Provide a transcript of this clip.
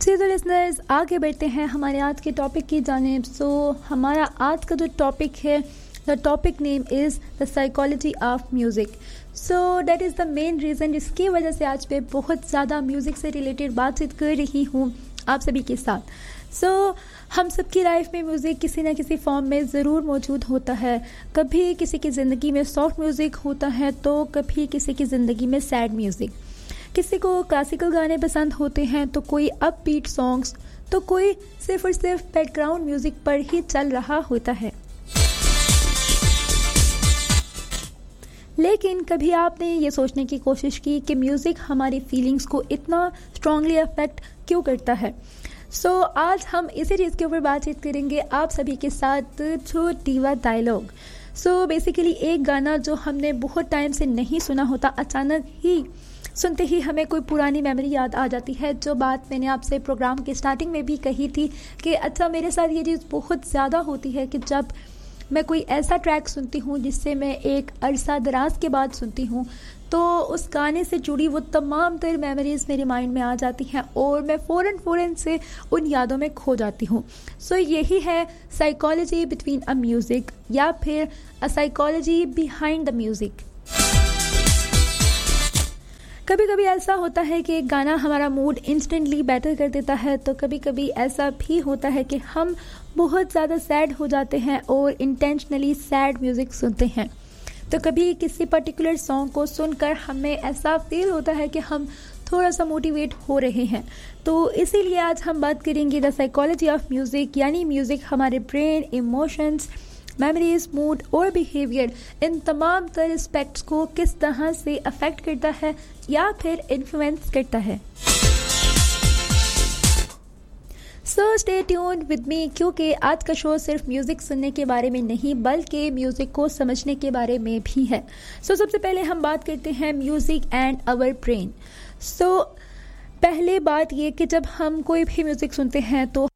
तो लिसनर्स, आगे बढ़ते हैं हमारे आज के टॉपिक की जानिब। हमारा आज का जो टॉपिक है, the topic name is the psychology of music. That is the main reason जिसकी वजह से आज मैं बहुत ज़्यादा म्यूज़िक से रिलेटेड बातचीत कर रही हूँ आप सभी के साथ। हम सबकी लाइफ में म्यूज़िक किसी न किसी फॉर्म में ज़रूर मौजूद होता है। कभी किसी की ज़िंदगी में सॉफ्ट म्यूज़िक होता है तो कभी किसी की ज़िंदगी में सैड म्यूज़िक। किसी को क्लासिकल गाने पसंद होते हैं तो कोई अपबीट सॉन्ग्स, तो कोई सिर्फ और सिर्फ बैकग्राउंड म्यूज़िक पर ही चल रहा होता है। लेकिन कभी आपने ये सोचने की कोशिश की कि म्यूज़िक हमारी फीलिंग्स को इतना स्ट्रांगली अफेक्ट क्यों करता है? आज हम इसी चीज़ के ऊपर बातचीत करेंगे आप सभी के साथ थ्रू दीवा डायलॉग। बेसिकली एक गाना जो हमने बहुत टाइम से नहीं सुना होता, अचानक ही सुनते ही हमें कोई पुरानी मेमोरी याद आ जाती है। जो बात मैंने आपसे प्रोग्राम के स्टार्टिंग में भी कही थी कि अच्छा, मेरे साथ ये चीज़ बहुत ज़्यादा होती है कि जब मैं कोई ऐसा ट्रैक सुनती हूँ जिससे मैं एक अरसा दराज के बाद सुनती हूँ तो उस गाने से जुड़ी वो तमाम तर मेमोरीज़ मेरे माइंड में आ जाती हैं और मैं फ़ौरन से उन यादों में खो जाती हूँ। यही है साइकोलॉजी बिटवीन अ म्यूज़िक, या फिर a psychology behind the music. कभी कभी ऐसा होता है कि एक गाना हमारा मूड इंस्टेंटली बेटर कर देता है, तो कभी कभी ऐसा भी होता है कि हम बहुत ज़्यादा सैड हो जाते हैं और इंटेंशनली सैड म्यूज़िक सुनते हैं। तो कभी किसी पर्टिकुलर सॉन्ग को सुनकर हमें ऐसा फील होता है कि हम थोड़ा सा मोटिवेट हो रहे हैं। तो इसीलिए आज हम बात करेंगे द साइकोलॉजी ऑफ म्यूज़िक, यानी म्यूज़िक हमारे ब्रेन, इमोशंस, मेमोरीज, मूड और बिहेवियर, इन तमाम तरह एस्पेक्ट्स को किस तरह से अफेक्ट करता है या फिर इन्फ्लुएंस करता है। स्टे ट्यून्ड विद मी, क्योंकि आज का शो सिर्फ म्यूज़िक सुनने के बारे में नहीं बल्कि म्यूज़िक को समझने के बारे में भी है। सबसे पहले हम बात करते हैं म्यूज़िक एंड आवर ब्रेन। पहले बात ये कि जब हम कोई भी म्यूज़िक सुनते हैं तो